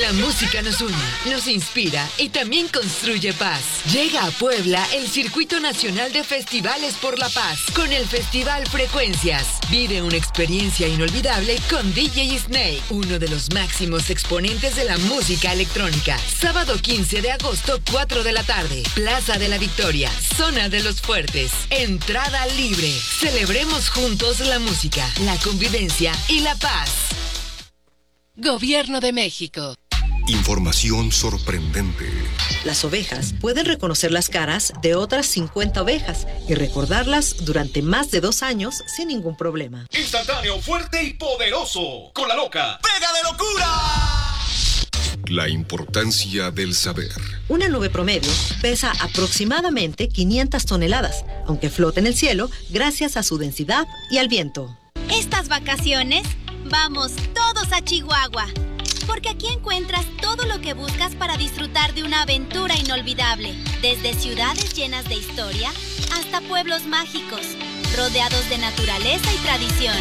La música nos une, nos inspira y también construye paz. Llega a Puebla el Circuito Nacional de Festivales por la Paz con el Festival Frecuencias. Vive una experiencia inolvidable con DJ Snake, uno de los máximos exponentes de la música electrónica. Sábado 15 de agosto, 4 de la tarde. Plaza de la Victoria, Zona de los Fuertes. Entrada libre. Celebremos juntos la música, la convivencia y la paz. Gobierno de México. Información sorprendente. Las ovejas pueden reconocer las caras de otras 50 ovejas y recordarlas durante más de 2 años sin ningún problema. Instantáneo, fuerte y poderoso. Con la loca. ¡Pega de locura! La importancia del saber. Una nube promedio pesa aproximadamente 500 toneladas, aunque flota en el cielo gracias a su densidad y al viento. Estas vacaciones, vamos todos a Chihuahua, porque aquí encuentras todo lo que buscas para disfrutar de una aventura inolvidable, desde ciudades llenas de historia hasta pueblos mágicos, rodeados de naturaleza y tradición.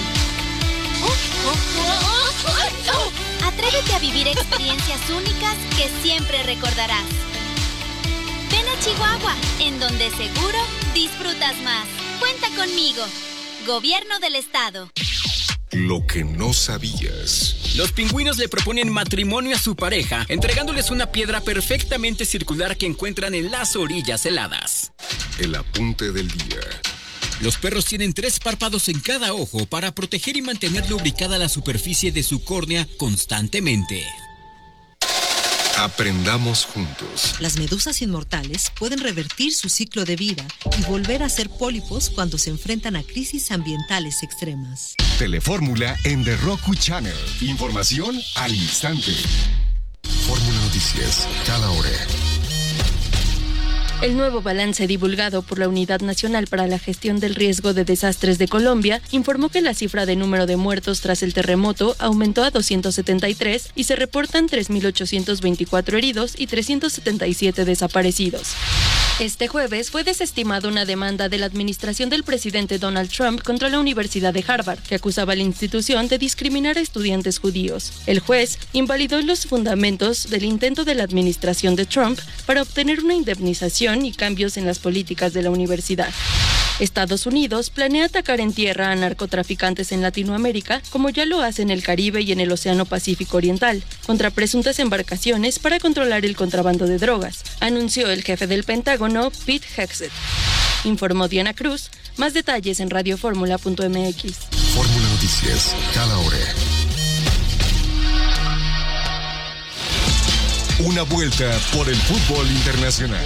Atrévete a vivir experiencias únicas que siempre recordarás. Ven a Chihuahua, en donde seguro disfrutas más. Cuenta conmigo. Gobierno del Estado. Lo que no sabías. Los pingüinos le proponen matrimonio a su pareja, entregándoles una piedra perfectamente circular que encuentran en las orillas heladas. El apunte del día. Los perros tienen 3 párpados en cada ojo para proteger y mantener lubricada la superficie de su córnea constantemente. Aprendamos juntos. Las medusas inmortales pueden revertir su ciclo de vida y volver a ser pólipos cuando se enfrentan a crisis ambientales extremas. Telefórmula en The Roku Channel. Información al instante. Fórmula Noticias, cada hora. El nuevo balance divulgado por la Unidad Nacional para la Gestión del Riesgo de Desastres de Colombia informó que la cifra de número de muertos tras el terremoto aumentó a 273 y se reportan 3.824 heridos y 377 desaparecidos. Este jueves fue desestimada una demanda de la administración del presidente Donald Trump contra la Universidad de Harvard, que acusaba a la institución de discriminar a estudiantes judíos. El juez invalidó los fundamentos del intento de la administración de Trump para obtener una indemnización y cambios en las políticas de la universidad. Estados Unidos planea atacar en tierra a narcotraficantes en Latinoamérica, como ya lo hace en el Caribe y en el Océano Pacífico Oriental, contra presuntas embarcaciones para controlar el contrabando de drogas, anunció el jefe del Pentágono, Pete Hegseth. Informó Diana Cruz. Más detalles en radioformula.mx. Fórmula Noticias, cada hora. Una vuelta por el fútbol internacional.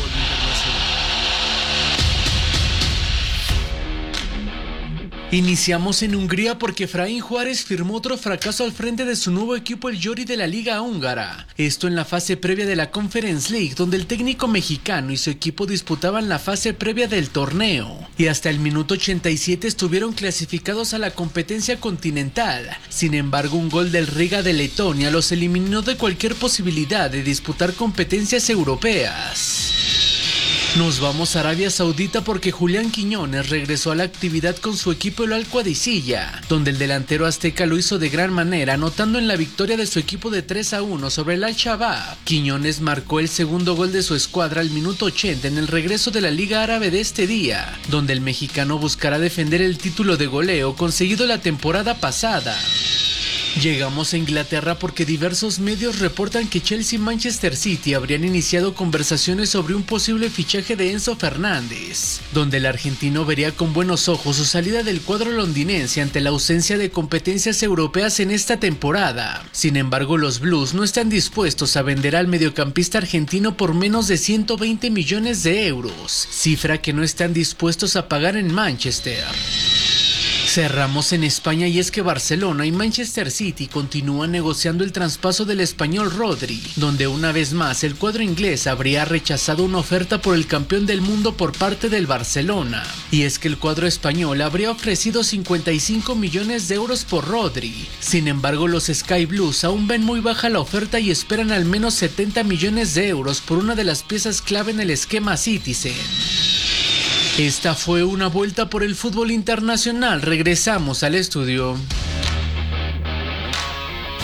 Iniciamos en Hungría porque Efraín Juárez firmó otro fracaso al frente de su nuevo equipo, el Győri de la Liga Húngara. Esto en la fase previa de la Conference League, donde el técnico mexicano y su equipo disputaban la fase previa del torneo. Y hasta el minuto 87 estuvieron clasificados a la competencia continental. Sin embargo, un gol del Riga de Letonia los eliminó de cualquier posibilidad de disputar competencias europeas. Nos vamos a Arabia Saudita porque Julián Quiñones regresó a la actividad con su equipo el Al-Qadisiyah, donde el delantero azteca lo hizo de gran manera, anotando en la victoria de su equipo de 3-1 sobre el Al-Shabaab. Quiñones marcó el segundo gol de su escuadra al minuto 80 en el regreso de la Liga Árabe de este día, donde el mexicano buscará defender el título de goleo conseguido la temporada pasada. Llegamos a Inglaterra porque diversos medios reportan que Chelsea y Manchester City habrían iniciado conversaciones sobre un posible fichaje de Enzo Fernández, donde el argentino vería con buenos ojos su salida del cuadro londinense ante la ausencia de competencias europeas en esta temporada. Sin embargo, los Blues no están dispuestos a vender al mediocampista argentino por menos de 120 millones de euros, cifra que no están dispuestos a pagar en Manchester. Cerramos en España y es que Barcelona y Manchester City continúan negociando el traspaso del español Rodri, donde una vez más el cuadro inglés habría rechazado una oferta por el campeón del mundo por parte del Barcelona. Y es que el cuadro español habría ofrecido 55 millones de euros por Rodri. Sin embargo, los Sky Blues aún ven muy baja la oferta y esperan al menos 70 millones de euros por una de las piezas clave en el esquema Citizen. Esta fue una vuelta por el fútbol internacional. Regresamos al estudio. Le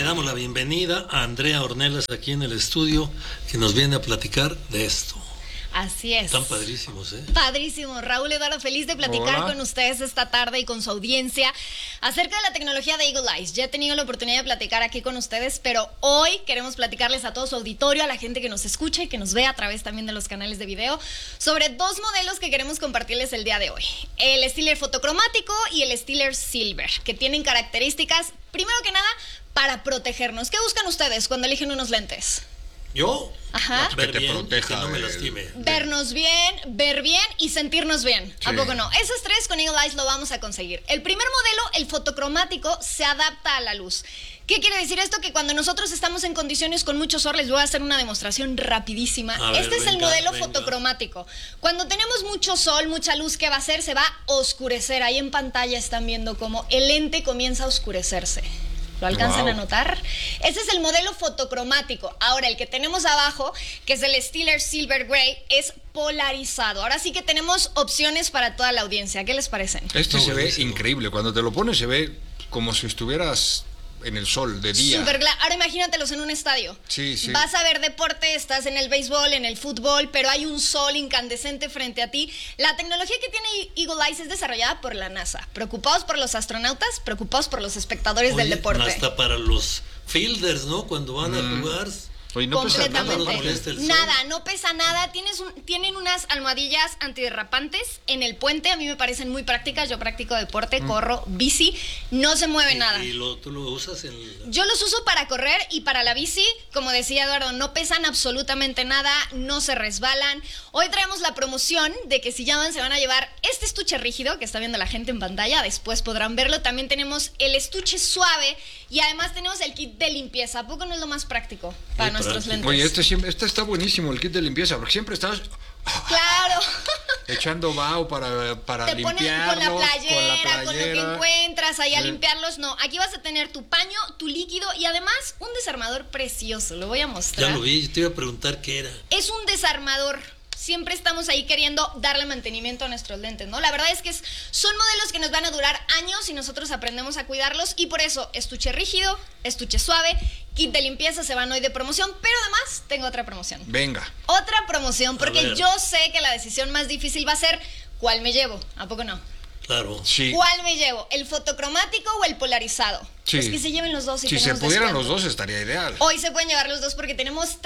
damos la bienvenida a Andrea Ornelas aquí en el estudio, que nos viene a platicar de esto. Así es. Están padrísimos, ¿eh? Padrísimo. Raúl, Eduardo, feliz de platicar con ustedes esta tarde y con su audiencia acerca de la tecnología de Eagle Eyes. Ya he tenido la oportunidad de platicar aquí con ustedes, pero hoy queremos platicarles a todo su auditorio, a la gente que nos escucha y que nos ve a través también de los canales de video, sobre dos modelos que queremos compartirles el día de hoy. El Steeler fotocromático y el Steeler Silver, que tienen características, primero que nada, para protegernos. ¿Qué buscan ustedes cuando eligen unos lentes? ¿Yo? Ajá. Ver bien, que no me lastime. Vernos bien, ver bien y sentirnos bien. ¿A poco no? Esos tres con Eagle Eyes lo vamos a conseguir. El primer modelo, el fotocromático, se adapta a la luz. ¿Qué quiere decir esto? Que cuando nosotros estamos en condiciones con mucho sol, les voy a hacer una demostración rapidísima. Este es el modelo fotocromático. Cuando tenemos mucho sol, mucha luz, ¿qué va a hacer? Se va a oscurecer. Ahí en pantalla están viendo cómo el lente comienza a oscurecerse. ¿Lo alcanzan a notar? Ese es el modelo fotocromático. Ahora, el que tenemos abajo, que es el Steeler Silver Grey, es polarizado. Ahora sí que tenemos opciones para toda la audiencia. ¿Qué les parecen? Este se ve increíble. Cuando te lo pones se ve como si estuvieras en el sol de día. Ahora imagínatelos en un estadio. Sí. Vas a ver deporte, estás en el béisbol, en el fútbol, pero hay un sol incandescente frente a ti. La tecnología que tiene Eagle Eyes es desarrollada por la NASA. Preocupados por los astronautas, preocupados por los espectadores del deporte. Hasta para los fielders, ¿no? Cuando van a jugar. Oye, no pesa nada, nada, no pesa nada. Tienen unas almohadillas antiderrapantes en el puente. A mí me parecen muy prácticas. Yo practico deporte, corro, bici. No se mueve nada. ¿Y tú lo usas? Yo los uso para correr y para la bici. Como decía Eduardo, no pesan absolutamente nada. No se resbalan. Hoy traemos la promoción de que si llaman se van a llevar este estuche rígido que está viendo la gente en pantalla. Después podrán verlo. También tenemos el estuche suave y además tenemos el kit de limpieza. ¿A poco no es lo más práctico para nuestros lentes? Oye, este está buenísimo, el kit de limpieza, porque siempre estás claro echando vaho para te limpiarlos. Te pones con la playera, con lo que encuentras ahí a limpiarlos. No, aquí vas a tener tu paño, tu líquido y además un desarmador precioso. Lo voy a mostrar. Ya lo vi, te iba a preguntar qué era. Es un desarmador. Siempre estamos ahí queriendo darle mantenimiento a nuestros lentes, ¿no? La verdad es que son modelos que nos van a durar años si nosotros aprendemos a cuidarlos y por eso estuche rígido, estuche suave, kit de limpieza se van hoy de promoción, pero además tengo otra promoción. Venga. Otra promoción, porque yo sé que la decisión más difícil va a ser ¿cuál me llevo? ¿A poco no? Claro. Sí. ¿Cuál me llevo? ¿El fotocromático o el polarizado? Sí. Pues que se lleven los dos. Si se pudieran los dos estaría ideal. Hoy se pueden llevar los dos porque tenemos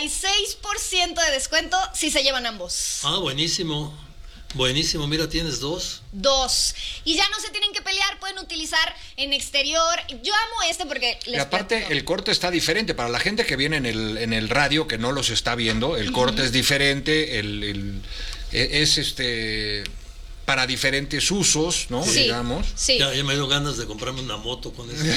36% de descuento si se llevan ambos. Ah, buenísimo. Buenísimo, mira, tienes dos. Y ya no se tienen que pelear, pueden utilizar en exterior. Yo amo este porque y aparte el corte está diferente. Para la gente que viene en el radio, que no los está viendo, el corte es diferente, es para diferentes usos, ¿no? Sí, digamos. Sí. Ya me dio ganas de comprarme una moto con eso.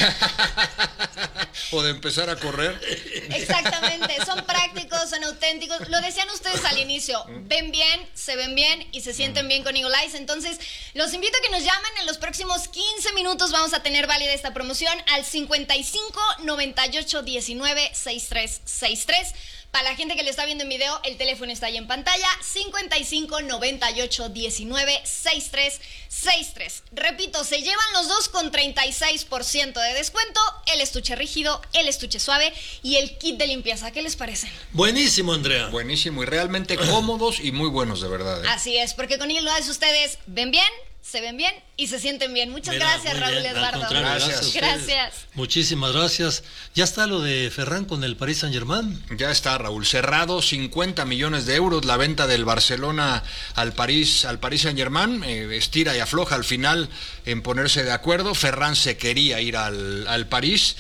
O de empezar a correr. Exactamente, son prácticos, son auténticos. Lo decían ustedes al inicio, ven bien, se ven bien y se sienten bien con Eagle Eyes. Entonces, los invito a que nos llamen. En los próximos 15 minutos vamos a tener válida esta promoción al 55 98 19 63 63. Para la gente que lo está viendo en video, el teléfono está ahí en pantalla, 55 98 19 63 63. Repito, se llevan los dos con 36% de descuento, el estuche rígido, el estuche suave y el kit de limpieza. ¿Qué les parece? Buenísimo, Andrea. Buenísimo y realmente cómodos y muy buenos, de verdad. Así es, porque con Eagle Eyes ustedes ven bien, se ven bien y se sienten bien. Muchas gracias, Raúl, Eduardo. Gracias. Muchísimas gracias. ¿Ya está lo de Ferran con el Paris Saint-Germain? Ya está, Raúl. Cerrado, 50 millones de euros la venta del Barcelona al Paris Saint-Germain. Estira y afloja al final en ponerse de acuerdo. Ferran se quería ir al París.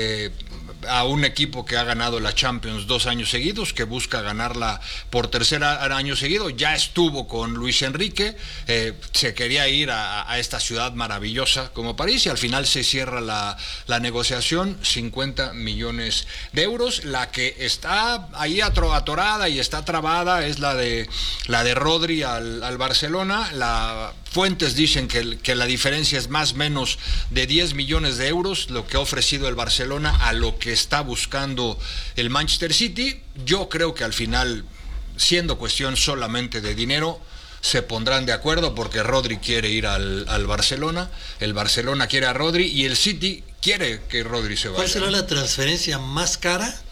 A un equipo que ha ganado la Champions 2 años seguidos, que busca ganarla por tercer año seguido. Ya estuvo con Luis Enrique, se quería ir a esta ciudad maravillosa como París y al final se cierra la negociación, 50 millones de euros. La que está ahí atorada y está trabada es la de Rodri al Barcelona. Fuentes dicen que la diferencia es más o menos de 10 millones de euros, lo que ha ofrecido el Barcelona a lo que está buscando el Manchester City. Yo creo que al final, siendo cuestión solamente de dinero, se pondrán de acuerdo porque Rodri quiere ir al Barcelona, el Barcelona quiere a Rodri y el City quiere que Rodri se vaya. ¿Cuál será la transferencia más cara